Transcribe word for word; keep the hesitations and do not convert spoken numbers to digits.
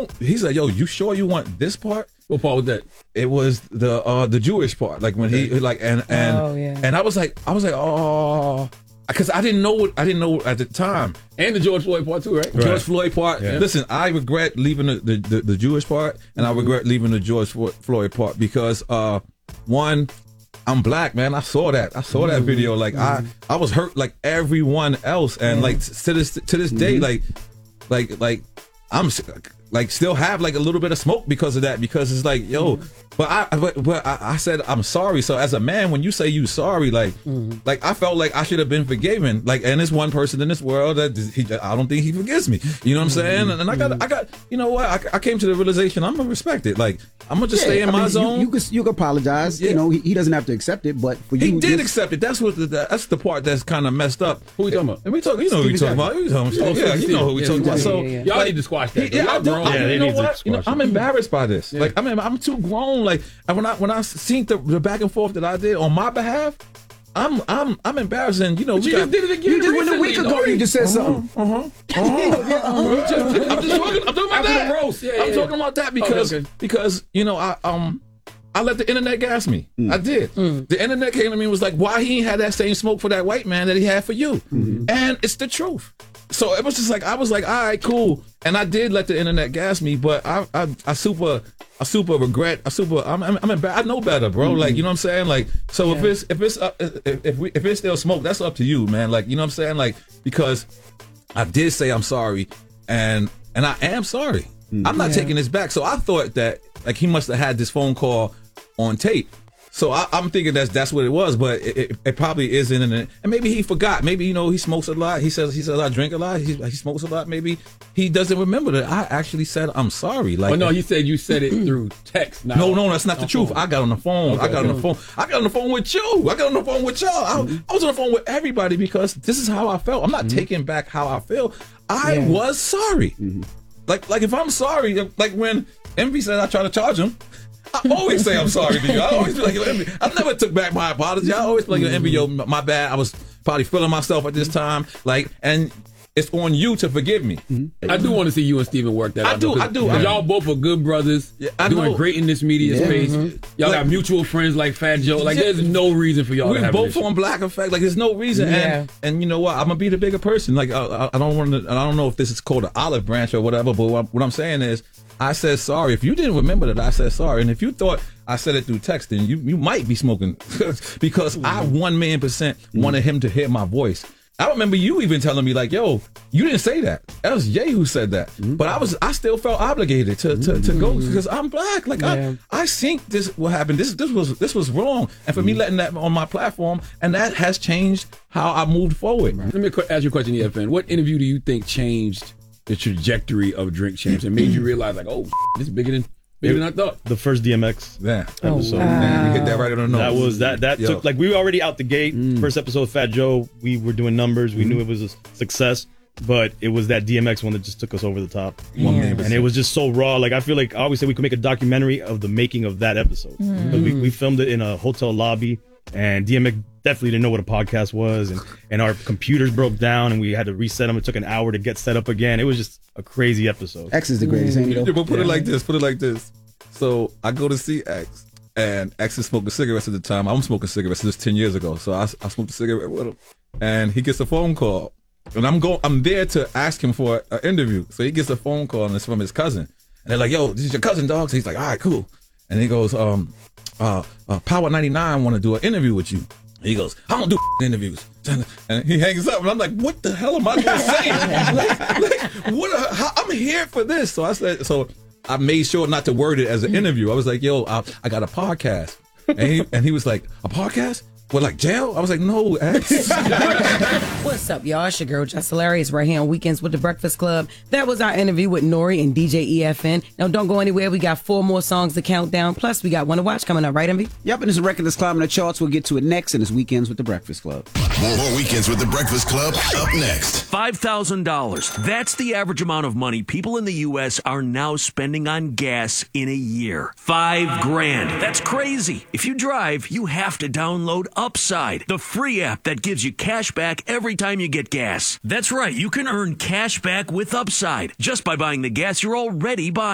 don't. He's like, yo, you sure you want this part? What part was that? It was the uh, the Jewish part, like when he like and and Oh, yeah. and I was like, I was like, oh, because I didn't know what I didn't know at the time. And the George Floyd part too, right? George Right. Floyd part. Yeah. Listen, I regret leaving the, the, the, the Jewish part, and I regret leaving the George Floyd part because uh, one, I'm black, man. I saw that. I saw that video. Like I, I was hurt like everyone else, and like to this to this day, like, like like I'm like still have like a little bit of smoke because of that. Because it's like, yo, but I but, but I, I said I'm sorry. So as a man, when you say you sorry, like like I felt like I should have been forgiven. Like, and there's one person in this world that he, I don't think he forgives me. You know what I'm saying? And, and I got I got you know what? I, I came to the realization I'm gonna respect it. Like I'm gonna just Yeah, stay in I my mean, zone. You, you could you could apologize. Yeah. You know, he, he doesn't have to accept it, but for you, He did just- accept it. That's what the, that's the part that's kind of messed up. Who we talking about? And we talk, you know who we Stevie talking about. You know, Oh, yeah, you know who we yeah, talking yeah, about. So yeah, yeah. Y'all like, need to squash that. yeah, Y'all I do. grown. I, Yeah, they you know need to what? You know, squash I'm it. embarrassed by this. Like, I mean, I'm too grown. Like, and when I when I seen the, the back and forth that I did on my behalf, I'm I'm I'm embarrassed. And you know, we You got, just did it again. You just went a recently, week ago. Nori. You just said something. Uh-huh. Uh-huh. I'm just talking. I'm talking about After that. the roast, yeah, I'm yeah. talking about that because Okay, okay. because you know I um. I let the internet gas me. I did. The internet came to me and was like, why he ain't had that same smoke for that white man that he had for you? And it's the truth. So it was just like, I was like, all right, cool. And I did let the internet gas me, but I I, I super I super regret. I super I'm I'm, I'm embar- I know better, bro. Like, you know what I'm saying? Like, so if it's if it's uh, if if, we, if it's still smoke, that's up to you, man. Like, you know what I'm saying? Like, because I did say I'm sorry, and and I am sorry. I'm not taking this back. So I thought that like he must have had this phone call on tape. So I, I'm thinking that's that's what it was, but it, it, it probably isn't. And, and maybe he forgot. Maybe, you know, he smokes a lot. He says he says I drink a lot. He, he smokes a lot. Maybe he doesn't remember that I actually said I'm sorry. Like, Oh no, he said you said it through text. Not no, no, that's not the on truth. phone. I got on the phone. Okay, I got on okay. the phone. I got on the phone with you. I got on the phone with y'all. I, I was on the phone with everybody because this is how I felt. I'm not taking back how I feel. I Yeah. was sorry. Like, like if I'm sorry, like when Envy said I try to charge him, I always say I'm sorry to you. I always be like, yo, Envy. I never took back my apology. I always be like, yo, Envy, yo, my bad. I was probably feeling myself at this time. Like, and it's on you to forgive me. I do want to see you and Steven work that I out. do, though, 'cause- I do. 'cause I- y'all both are good brothers. Yeah, I doing know. great in this media Yeah. space. Mhm. Y'all Like- got mutual friends like Fat Joe. Like, Yeah. there's no reason for y'all We to have both an issue. on Black Effect. Like, there's no reason. Yeah. And and you know what? I'm gonna be the bigger person. Like, I, I, I don't want to. I don't know if this is called an olive branch or whatever. But what I'm, what I'm saying is, I said sorry. If you didn't remember that, I said sorry. And if you thought I said it through text, then you you might be smoking because I one million percent wanted him to hear my voice. I remember you even telling me like, "Yo, you didn't say that. That was Jay who said that." But I was, I still felt obligated to to, to go because I'm black. Like Yeah. I, I think this what happened. This this was this was wrong, and for me letting that on my platform, and that has changed how I moved forward. Let me qu- ask you a question, E F N. What interview do you think changed the trajectory of Drink Champs and made you realize like, oh, this is bigger than bigger than I thought? The first D M X Yeah, episode. Man, you hit that right on the nose. That was that that Yo. took like we were already out the gate. First episode of Fat Joe, we were doing numbers. We knew it was a success, but it was that D M X one that just took us over the top. One million And percent. it was just so raw. Like I feel like I always say we could make a documentary of the making of that episode because we, we filmed it in a hotel lobby, and D M X definitely didn't know what a podcast was, and and our computers broke down, and we had to reset them. It took an hour to get set up again. It was just a crazy episode. X is the greatest, ain't he? Yeah, though? but put it like this. Put it like this. So I go to see X, and X is smoking cigarettes at the time. I'm smoking cigarettes. This is ten years ago. So I, I smoked a cigarette with him, and he gets a phone call, and I'm going. I'm there to ask him for an interview. So he gets a phone call, and it's from his cousin. And they're like, "Yo, this is your cousin, dog." So he's like, "All right, cool." And he goes, "Um, uh, uh Power ninety-nine want to do an interview with you." He goes, "I don't do interviews," and he hangs up. And I'm like, "What the hell am I going to say? like, like, what? A, how, I'm here for this." So I said, so I made sure not to word it as an interview. I was like, "Yo, I, I got a podcast," and he and he was like, "A podcast? What, like jail?" I was like, "No, X." What's up, y'all? It's your girl, Just Hilarious, right here on Weekends with the Breakfast Club. That was our interview with Nori and D J E F N. Now, don't go anywhere. We got four more songs to count down. Plus, we got One to Watch coming up, right, Envy? Yep, and it's a record that's climbing the charts. We'll get to it next, and it's Weekends with the Breakfast Club. More, more Weekends with the Breakfast Club up next. five thousand dollars. That's the average amount of money people in the U S are now spending on gas in a year. Five grand. That's crazy. If you drive, you have to download Upside, the free app that gives you cash back every time you get gas. That's right. You can earn cash back with Upside just by buying the gas you're already buying.